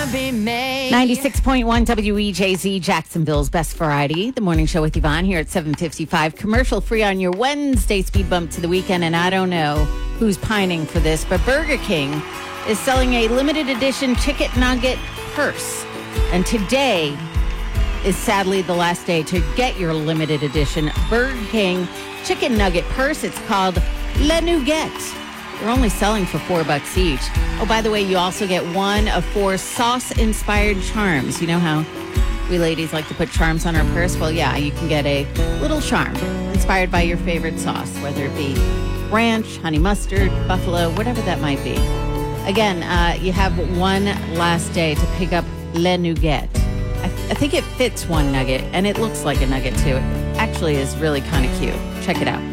be made. 96.1 WEJZ, Jacksonville's best variety. The morning show with Yvonne here at 7:55. Commercial free on your Wednesday speed bump to the weekend. And I don't know who's pining for this, but Burger King is selling a limited edition chicken nugget purse. And today is sadly the last day to get your limited edition Burger King chicken nugget purse. It's called Le Nougat. They're only selling for $4 each. Oh, by the way, you also get one of 4 sauce-inspired charms. You know how we ladies like to put charms on our purse? Well, yeah, you can get a little charm inspired by your favorite sauce, whether it be ranch, honey mustard, buffalo, whatever that might be. Again, you have one last day to pick up Le Nougat. I think it fits one nugget, and it looks like a nugget, too. It actually is really kind of cute. Check it out.